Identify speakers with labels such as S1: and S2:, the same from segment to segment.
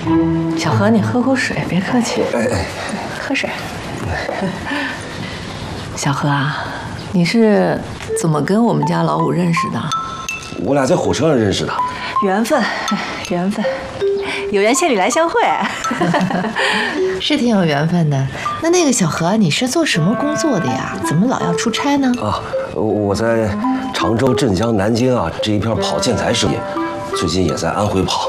S1: 小何，你喝口水，别客气。喝水。小何啊，你是怎么跟我们家老五认识的？
S2: 我俩在火车上认识的。
S1: 缘分，缘分，有缘千里来相会。
S3: 是挺有缘分的。那个小何，你是做什么工作的呀？怎么老要出差呢？
S2: 啊，我在常州、镇江、南京啊这一片跑建材事业，最近也在安徽跑。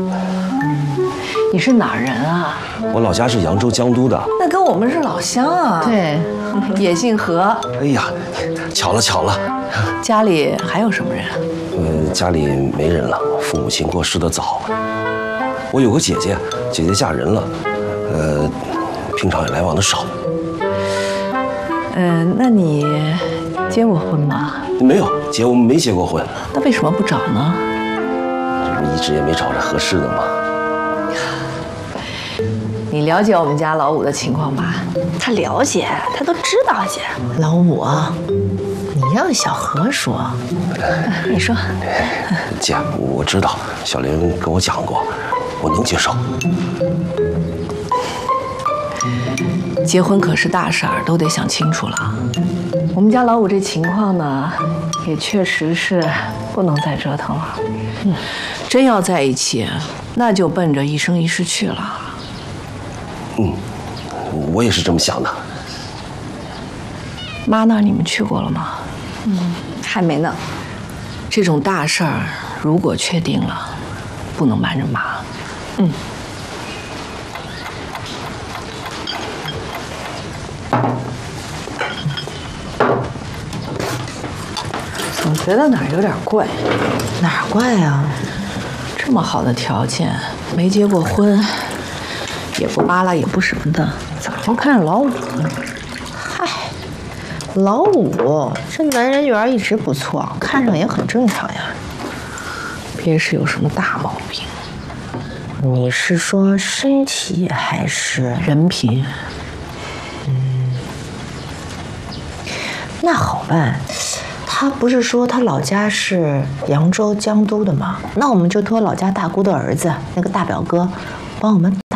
S1: 你是哪儿人啊？
S2: 我老家是扬州江都的。
S1: 那跟我们是老乡啊。
S3: 对，
S1: 也姓何。
S2: 哎呀，巧了巧了。
S1: 家里还有什么人？
S2: 家里没人了，父母亲过世的早。我有个姐姐，姐姐嫁人了，平常也来往的少。
S1: 那你结过婚吗？
S2: 没有，姐，我们没结过婚。
S1: 那为什么不找呢？
S2: 这不一直也没找着合适的吗？
S1: 你了解我们家老五的情况吧？他了解，他都知道姐。
S3: 老五，你让小何说。
S1: 你说。
S2: 姐，我知道，小玲跟我讲过，我能接受。
S1: 结婚可是大事儿，都得想清楚了。我们家老五这情况呢，也确实是不能再折腾了。真要在一起，那就奔着一生一世去了。
S2: 我也是这么想的。
S1: 妈那儿你们去过了吗？还没呢。这种大事儿，如果确定了，不能瞒着妈。总觉得哪儿有点怪。
S3: 哪儿怪啊？
S1: 这么好的条件，没结过婚，也不扒拉，也不什么的，咋就看上老五呢？
S3: 嗨，老五这男人缘一直不错，看上也很正常呀。
S1: 别是有什么大毛病？
S3: 你是说身体还是
S1: 人品？
S3: 那好办。他不是说他老家是扬州江都的吗？那我们就托老家大姑的儿子，那个大表哥，帮我们